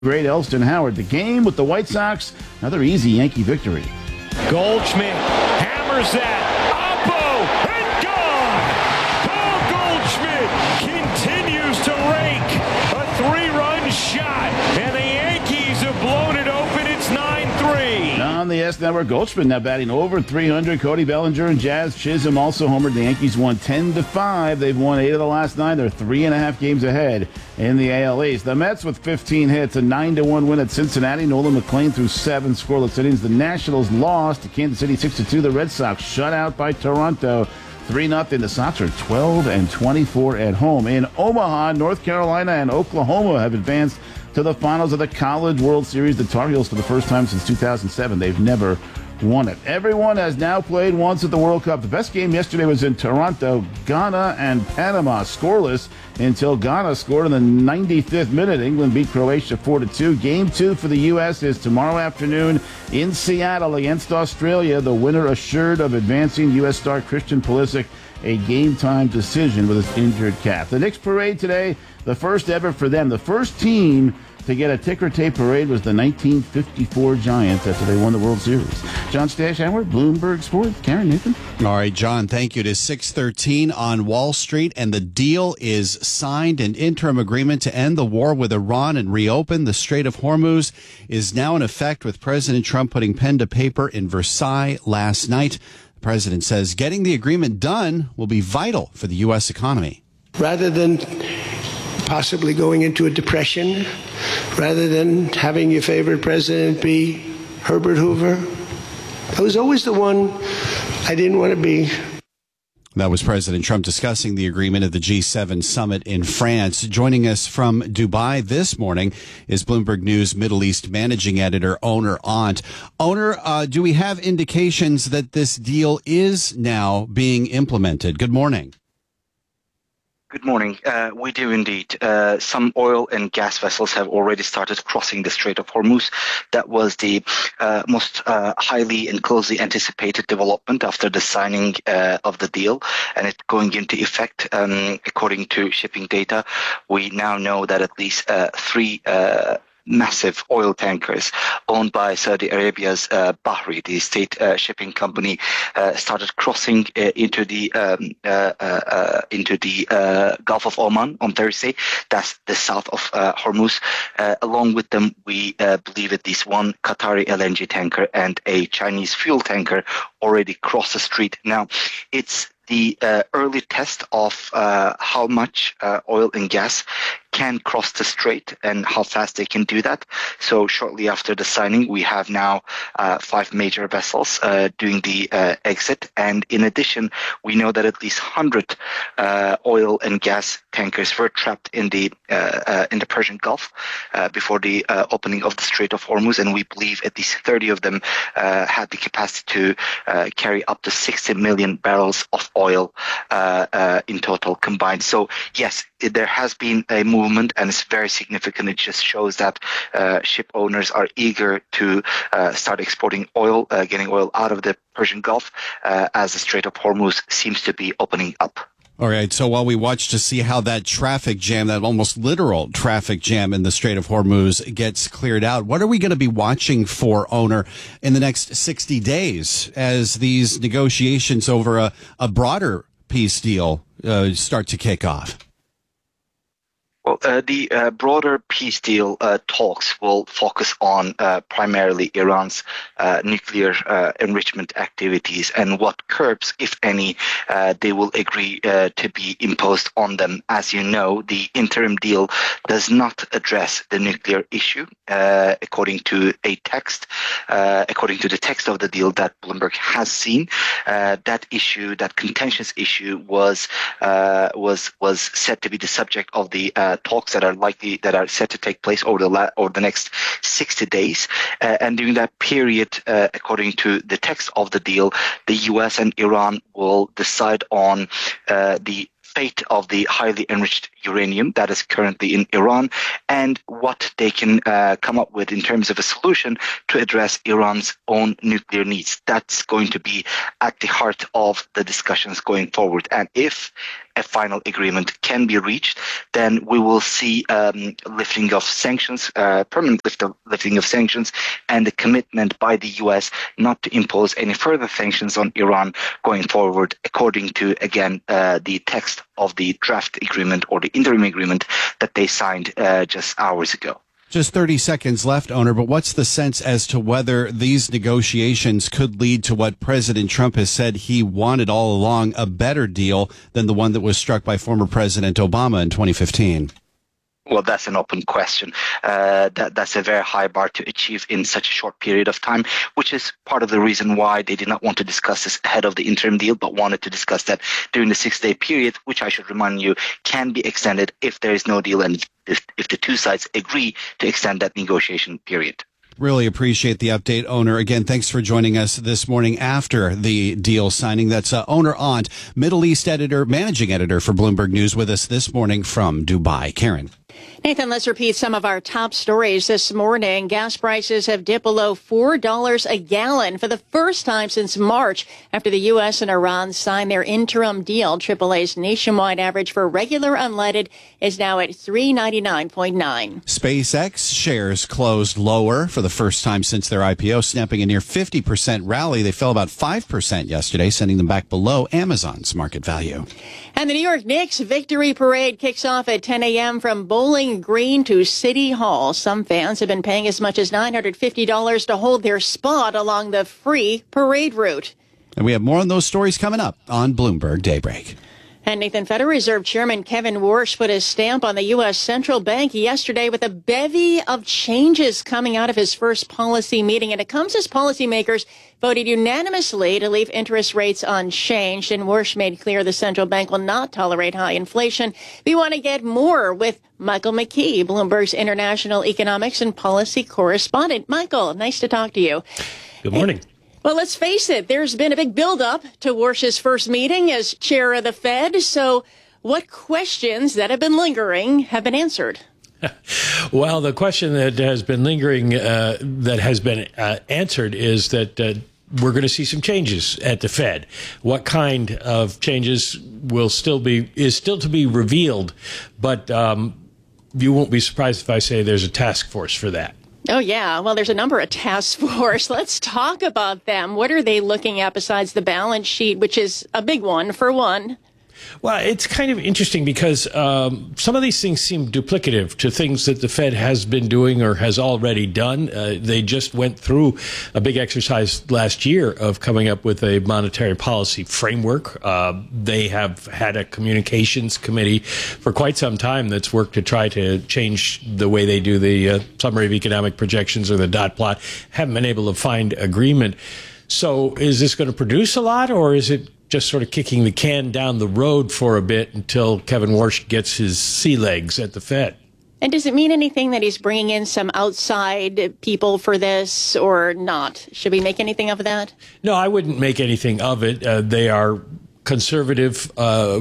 Great Elston Howard. The game with the White Sox, another easy Yankee victory. Goldschmidt hammers that. Oppo and gone. Paul Goldschmidt continues to rake a 3-run shot, and the Yankees have blown it open. It's 9-3. On the S Network, Goldschmidt now batting over 300. Cody Bellinger and Jazz Chisholm also homered. The Yankees won 10-5. They've won 8 of the last 9. They're 3.5 games ahead in the AL East. The Mets with 15 hits, a 9-1 win at Cincinnati. Nolan McLean threw 7 scoreless innings. The Nationals lost to Kansas City 6-2. The Red Sox shut out by Toronto 3-0. The Sox are 12-24 at home. In Omaha, North Carolina and Oklahoma have advanced to the finals of the College World Series. The Tar Heels for the first time since 2007. They've never won it. Everyone has now played once at the World Cup. The best game yesterday was in Toronto. Ghana and Panama scoreless until Ghana scored in the 95th minute. England beat Croatia 4-2. Game 2 for the U.S. is tomorrow afternoon in Seattle against Australia. The winner assured of advancing. U.S. star Christian Pulisic a game-time decision with his injured calf. The Knicks parade today, the first ever for them. The first team to get a ticker tape parade was the 1954 Giants after they won the World Series. John Stashauer, Bloomberg Sports. Karen Nathan. All right, John, thank you. It is 6:13 on Wall Street, and the deal is signed. An interim agreement to end the war with Iran and reopen the Strait of Hormuz is now in effect, with President Trump putting pen to paper in Versailles last night. The president says getting the agreement done will be vital for the U.S. economy. Rather than possibly going into a depression, rather than having your favorite president be Herbert Hoover, I was always the one I didn't want to be. That was President Trump discussing the agreement at the G7 summit in France. Joining us from Dubai this morning is Bloomberg News Middle East managing editor Oner Ont. Oner, do we have indications that this deal is now being implemented? Good morning. Good morning. We do indeed. Some oil and gas vessels have already started crossing the Strait of Hormuz. That was the most highly and closely anticipated development after the signing of the deal and it going into effect. According to shipping data, we now know that at least 3 massive oil tankers owned by Saudi Arabia's Bahri, the state shipping company, started crossing into the Gulf of Oman on Thursday. That's the south of Hormuz. Along with them, we believe at least 1 Qatari LNG tanker and a Chinese fuel tanker already crossed the strait. Now, it's the early test of how much oil and gas can cross the strait and how fast they can do that. So shortly after the signing, we have now 5 major vessels doing the exit. And in addition, we know that at least 100 oil and gas tankers were trapped in the Persian Gulf before the opening of the Strait of Hormuz. And we believe at least 30 of them had the capacity to carry up to 60 million barrels of oil in total combined. So yes, there has been a movement, and it's very significant. It just shows that ship owners are eager to start exporting oil, getting oil out of the Persian Gulf, as the Strait of Hormuz seems to be opening up. All right, so while we watch to see how that traffic jam, that almost literal traffic jam in the Strait of Hormuz gets cleared out, what are we going to be watching for, Oner, in the next 60 days as these negotiations over a broader peace deal start to kick off? Well, the broader peace deal talks will focus on primarily Iran's nuclear enrichment activities and what curbs, if any, they will agree to be imposed on them. As you know, the interim deal does not address the nuclear issue, according to a text. According to the text of the deal that Bloomberg has seen, that issue, that contentious issue, was said to be the subject of the talks that are set to take place over the next 60 days. And during that period, according to the text of the deal, the U.S. and Iran will decide on the fate of the highly enriched uranium that is currently in Iran and what they can come up with in terms of a solution to address Iran's own nuclear needs. That's going to be at the heart of the discussions going forward. And if a final agreement can be reached, then we will see lifting of sanctions, permanent lifting of sanctions, and the commitment by the U.S. not to impose any further sanctions on Iran going forward, according to, again, the text of the draft agreement or the interim agreement that they signed just hours ago. Just 30 seconds left, Owner, but what's the sense as to whether these negotiations could lead to what President Trump has said he wanted all along, a better deal than the one that was struck by former President Obama in 2015? Well, that's an open question. That's a very high bar to achieve in such a short period of time, which is part of the reason why they did not want to discuss this ahead of the interim deal, but wanted to discuss that during the 6-day period, which I should remind you can be extended if there is no deal and if the two sides agree to extend that negotiation period. Really appreciate the update, Owner. Again, thanks for joining us this morning after the deal signing. That's Owner Aunt, Middle East editor, managing editor for Bloomberg News, with us this morning from Dubai. Karen. Nathan, let's repeat some of our top stories this morning. Gas prices have dipped below $4 a gallon for the first time since March after the U.S. and Iran signed their interim deal. AAA's nationwide average for regular unleaded is now at $3.99.9. SpaceX shares closed lower for the first time since their IPO, snapping a near 50% rally. They fell about 5% yesterday, sending them back below Amazon's market value. And the New York Knicks victory parade kicks off at 10 a.m. from Bowling Green to City Hall. Some fans have been paying as much as $950 to hold their spot along the free parade route. And we have more on those stories coming up on Bloomberg Daybreak. And Nathan, Federal Reserve Chairman Kevin Warsh put his stamp on the U.S. Central Bank yesterday with a bevy of changes coming out of his first policy meeting. And it comes as policymakers voted unanimously to leave interest rates unchanged. And Warsh made clear the central bank will not tolerate high inflation. We want to get more with Michael McKee, Bloomberg's international economics and policy correspondent. Michael, nice to talk to you. Good morning. Well, let's face it, there's been a big buildup to Warsh's first meeting as chair of the Fed. So what questions that have been lingering have been answered? Well, the question that has been lingering, that has been answered is that we're going to see some changes at the Fed. What kind of changes is still to be revealed, but you won't be surprised if I say there's a task force for that. Oh, yeah. Well, there's a number of task force. Let's talk about them. What are they looking at besides the balance sheet, which is a big one for one? Well, it's kind of interesting because some of these things seem duplicative to things that the Fed has been doing or has already done. They just went through a big exercise last year of coming up with a monetary policy framework. They have had a communications committee for quite some time that's worked to try to change the way they do the summary of economic projections or the dot plot. Haven't been able to find agreement. So is this going to produce a lot, or is it just sort of kicking the can down the road for a bit until Kevin Warsh gets his sea legs at the Fed? And does it mean anything that he's bringing in some outside people for this or not? Should we make anything of that? No, I wouldn't make anything of it. They are conservative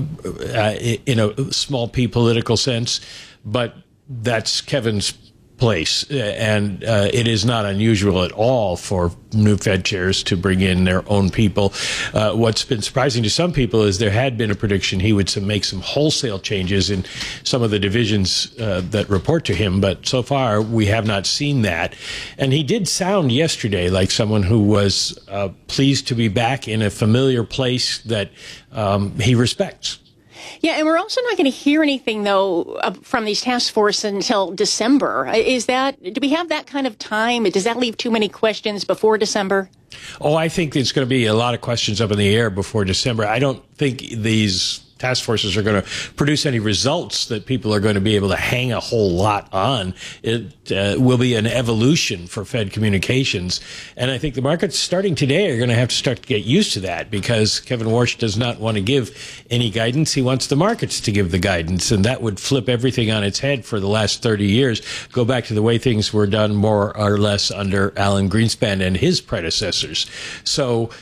in a small p political sense, but that's Kevin's place, and it is not unusual at all for new Fed chairs to bring in their own people. What's been surprising to some people is there had been a prediction he would make some wholesale changes in some of the divisions that report to him, but so far we have not seen that. And he did sound yesterday like someone who was pleased to be back in a familiar place that he respects. Yeah, and we're also not going to hear anything, though, from these task force until December. Do we have that kind of time? Does that leave too many questions before December? Oh, I think there's going to be a lot of questions up in the air before December. I don't think these task forces are going to produce any results that people are going to be able to hang a whole lot on. It will be an evolution for Fed communications. And I think the markets starting today are going to have to start to get used to that because Kevin Warsh does not want to give any guidance. He wants the markets to give the guidance. And that would flip everything on its head for the last 30 years. Go back to the way things were done more or less under Alan Greenspan and his predecessors. So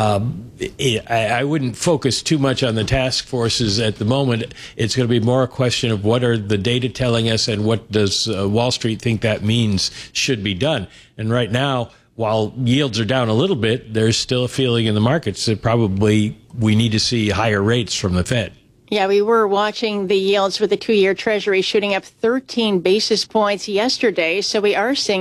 I wouldn't focus too much on the task forces at the moment. It's going to be more a question of what are the data telling us and what does Wall Street think that means should be done. And right now, while yields are down a little bit, there's still a feeling in the markets that probably we need to see higher rates from the Fed. Yeah, we were watching the yields for the 2-year Treasury shooting up 13 basis points yesterday, so we are seeing